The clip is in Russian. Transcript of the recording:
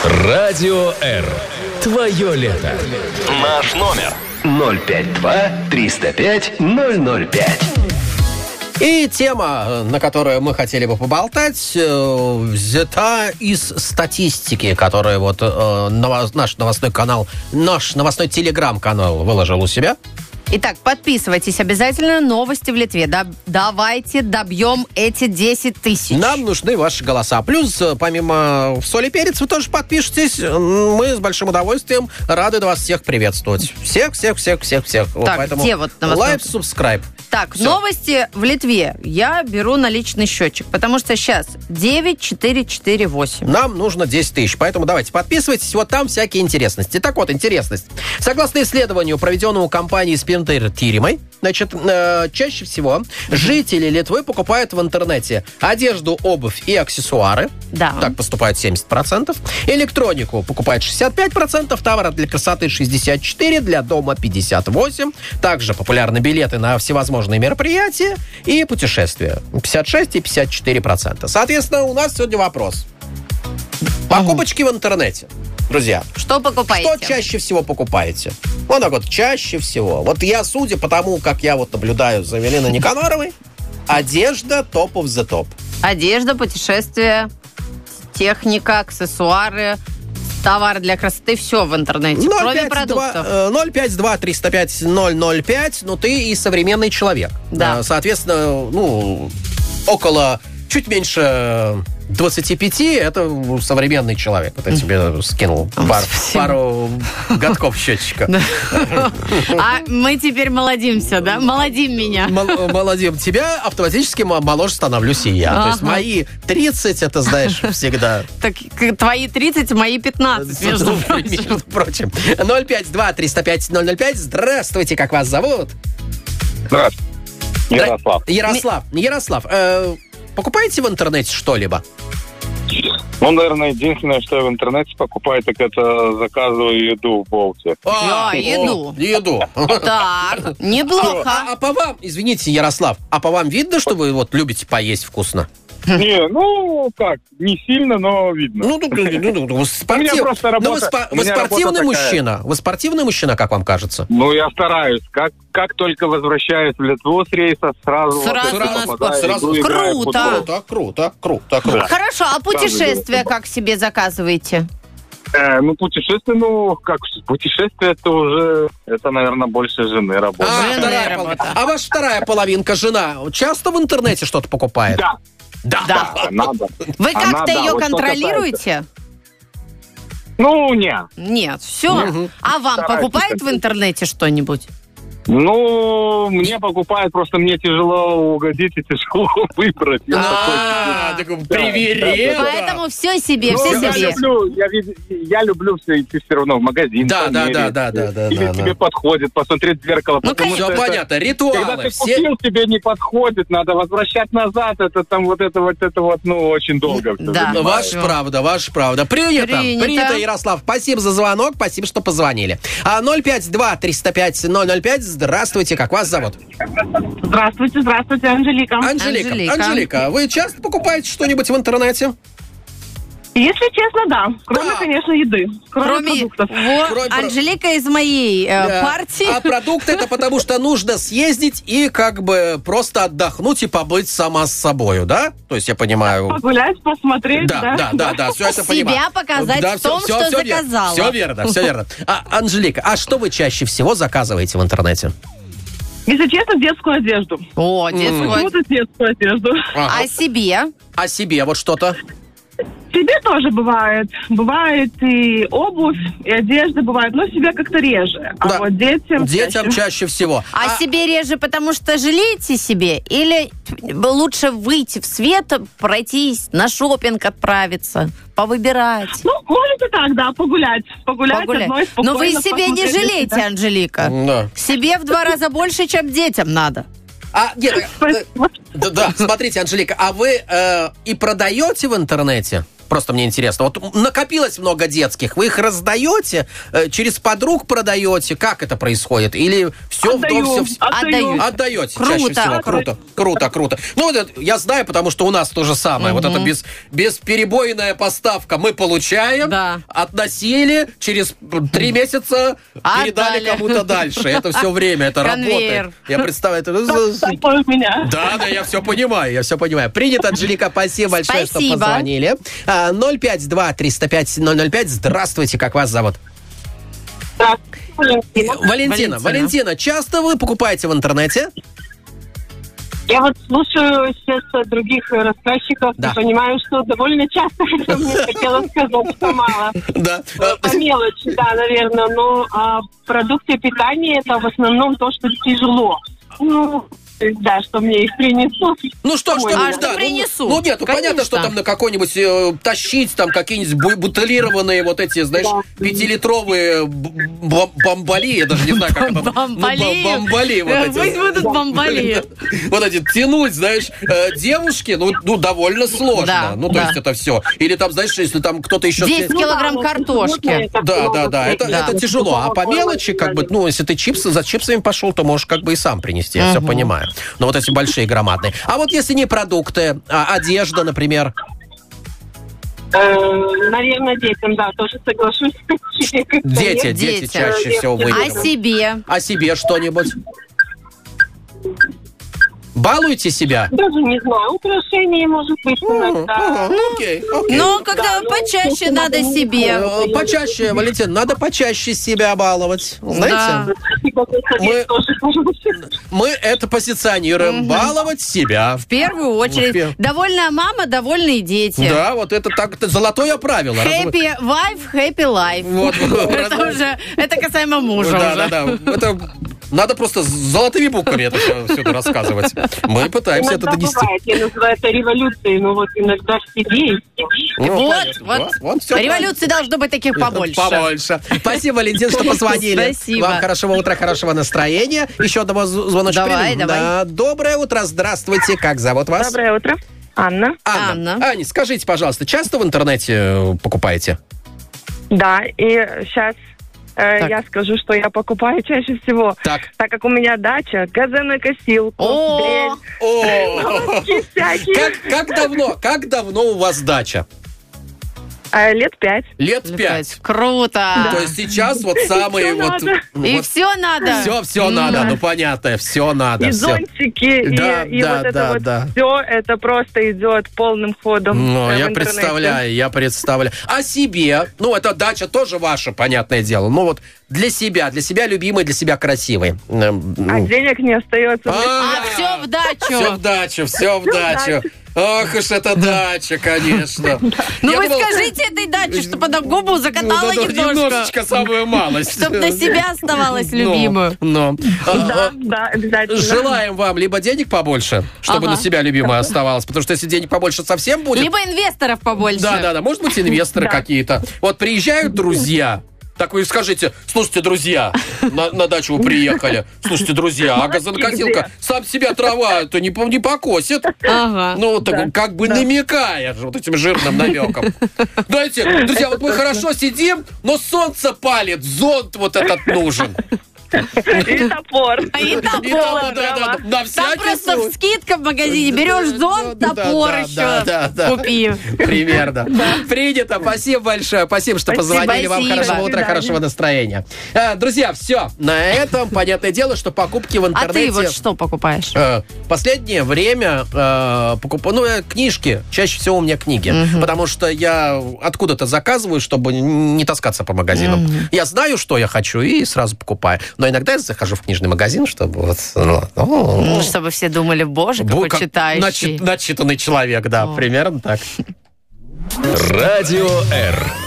Радио R. Твое лето. Наш номер 052-305-005. И тема, на которую мы хотели бы поболтать, взята из статистики, которую вот наш новостной канал, наш новостной телеграм-канал выложил у себя. Итак, подписывайтесь обязательно. Новости в Литве. Давайте добьем эти 10 тысяч. Нам нужны ваши голоса. Плюс, помимо соли и перец, вы тоже подпишитесь. Мы с большим удовольствием рады вас всех приветствовать. Всех. Так, поэтому где вот новостной? лайк, субскрайб. Так, Всё. новости в Литве. Я беру наличный счетчик, потому что сейчас 9448. Нам нужно 10 тысяч, поэтому давайте подписывайтесь, вот там всякие интересности. Так вот, интересность. Согласно исследованию, проведенному компанией Spinter Tirimai, значит, чаще всего жители Литвы покупают в интернете одежду, обувь и аксессуары. Да. Так поступает 70%. Электронику покупает 65%, товары для красоты 64%, для дома 58%. Также популярны билеты на всевозможные мероприятия и путешествия. 56% и 54%. Соответственно, у нас сегодня вопрос. Покупочки в интернете. Друзья, Что покупаете? что чаще всего покупаете? Вот так вот, чаще всего. Вот я, судя по тому, как я вот наблюдаю за Еленой Никоноровой, одежда top of the top. Одежда, путешествия, техника, аксессуары, товары для красоты, все в интернете, кроме продуктов. 052-305-005, ну ты и современный человек. Да. Соответственно, около, чуть меньше 25, это современный человек. Вот я тебе скинул пару годков счетчика. А мы теперь молодимся, да? Молодим меня. Молодим тебя, автоматически моложе становлюсь и я. То есть мои 30, это, знаешь, всегда... Так, твои 30, мои 15, между прочим. 052-305-005. Здравствуйте, как вас зовут? Здравствуйте. Ярослав. Покупаете в интернете что-либо? Ну, наверное, единственное, что я в интернете покупаю, так это заказываю еду в Болте. Еду. Так, неплохо. А по вам, извините, Ярослав, а по вам видно, что вы вот любите поесть вкусно? Не, не сильно, но видно. Вы спортивный мужчина. Вы спортивный мужчина, как вам кажется? Ну, я стараюсь. Как только возвращаюсь в Литву с рейса, сразу Круто. Хорошо, а путешествия как себе заказываете? Путешествие, это, наверное, больше жены работает. А ваша вторая половинка, жена, часто в интернете что-то покупает? Да. Надо. Вы как-то ее контролируете? Нет. Нет, все. А вам покупают в интернете что-нибудь? Мне покупают, просто мне тяжело угодить и тяжело выбрать. Привереда. Поэтому все себе. Я люблю все идти все равно в магазин. Да. Или тебе подходит, посмотреть в зеркало. Все понятно, ритуалы. Когда ты купил, тебе не подходит, надо возвращать назад. Это очень долго. Да. Ваша правда. Принято, Ярослав. Спасибо за звонок, спасибо, что позвонили. 052-305-005. Здравствуйте, как вас зовут? Здравствуйте, Анжелика. Анжелика, вы часто покупаете что-нибудь в интернете? Если честно, да. Кроме, конечно, еды. Кроме продуктов. Анжелика из моей партии. А продукты это потому, что нужно съездить и как бы просто отдохнуть и побыть сама с собою, да? То есть я понимаю... Погулять, посмотреть, да. Все это понимаю. Себя показать в том, что заказала. Все верно. Анжелика, а что вы чаще всего заказываете в интернете? Если честно, детскую одежду. Детскую одежду. А себе? А себе вот что-то? Себе тоже бывает. Бывает и обувь, и одежда бывает, но себе как-то реже. А вот детям чаще всего. А себе реже, потому что жалеете себе? Или лучше выйти в свет, пройтись, на шопинг отправиться, повыбирать? Может и так, да, погулять одной спокойно. Но вы себе не жалеете, Анжелика. Да. Себе в 2 раза больше, чем детям надо. Смотрите, Анжелика, а вы и продаете в интернете Просто мне интересно. Вот накопилось много детских, вы их раздаете, через подруг продаете? Как это происходит? Или все в дом, все... Отдаете чаще всего. Круто. Ну, вот это я знаю, потому что у нас то же самое. Вот это бесперебойная поставка мы получаем, относили, через 3 месяца передали кому-то дальше. Это все время, это работает. Я представляю, это... Да, я все понимаю. Принято, Анжелика, спасибо большое, что позвонили. 052-305-005. Здравствуйте, как вас зовут? Валентина, часто вы покупаете в интернете? Я вот слушаю сейчас других рассказчиков и понимаю, что довольно часто, хотя мне хотелось сказать, что мало. Да. По мелочи, да, наверное, но продукты питания – это в основном то, что тяжело. Да, что мне их принесут. Ну что принесут? Ну нет, понятно, что там на какой-нибудь тащить, там какие-нибудь бутылированные вот эти, знаешь, 5-литровые бомбали, я даже не знаю, как это. Бомбали вот эти. Пусть будут бомбали. Вот эти тянуть, знаешь, девушке, ну довольно сложно. Ну то есть это все. Или там, знаешь, если там кто-то еще... 10 килограмм картошки. Да, это тяжело. А по мелочи, как бы, ну если ты за чипсами пошел, то можешь как бы и сам принести, я все понимаю. Но вот эти большие, громадные. А вот если не продукты, а одежда, например? Наверное, детям, да, тоже соглашусь. Дети чаще всего выигрывают. А себе что-нибудь? Балуете себя? Даже не знаю, украшения, может быть, иногда. Окей. Но когда почаще надо себе. Почаще, Валентин, надо почаще себя баловать. Знаете? Мы это позиционируем. Баловать себя. В первую очередь. Довольная мама, довольные дети. Да, вот это так, это золотое правило. Happy wife, happy life. Это касаемо мужа уже. Да. Это надо просто золотыми буквами это все рассказывать. Мы пытаемся это донести. Бывает. Я называю это революцией, но вот иногда в себе. Вот. Революции должно быть таких побольше. Спасибо, Валентин, что позвонили. Спасибо. Вам хорошего утра, хорошего настроения. Еще одного звоночка. Давай. Да. Доброе утро, здравствуйте. Как зовут вас? Доброе утро. Анна. Аня, скажите, пожалуйста, часто в интернете покупаете? Да, и сейчас... Я скажу, что я покупаю чаще всего, так как у меня дача, газонокосилку, дрель, всякие. Как давно у вас дача? Лет 5. Лет 5. Круто. То есть сейчас вот самые... И все надо. Все надо, ну понятно, все надо. И зонтики, и вот это вот все, это просто идет полным ходом. Ну, я представляю. А себе? Ну, это дача тоже ваша, понятное дело. Ну, вот для себя любимый, для себя красивый. А денег не остается. Все в дачу. Все в дачу. Ох уж эта дача, конечно. Ну вы скажите этой даче, чтобы она губу закатала немножечко, самую малость. Чтобы на себя оставалась любимую. Да, обязательно. Желаем вам либо денег побольше, чтобы на себя любимая оставалась, потому что если денег побольше совсем будет... Либо инвесторов побольше. Да, может быть, инвесторы какие-то. Вот приезжают друзья... Так вы скажите, слушайте, друзья, на дачу вы приехали. Слушайте, друзья, а газонокосилка сам себя трава-то не покосит. Ну, так как бы намекая вот этим жирным намеком. Знаете, друзья, вот мы хорошо сидим, но солнце палит, зонт вот этот нужен. И топор. Да. На всякий там просто в скидка в магазине. Берешь зонт, топор еще. Купи. Примерно. Принято. Спасибо большое. Спасибо, что позвонили. Вам хорошего утра, хорошего настроения. Друзья, все. На этом, понятное дело, что покупки в интернете... А ты вот что покупаешь? Последнее время покупаю... книжки. Чаще всего у меня книги. Потому что я откуда-то заказываю, чтобы не таскаться по магазинам. Я знаю, что я хочу, и сразу покупаю. Но иногда я захожу в книжный магазин, чтобы вот... чтобы все думали, боже, какой читающий. Начитанный человек, да, примерно так. Радио R.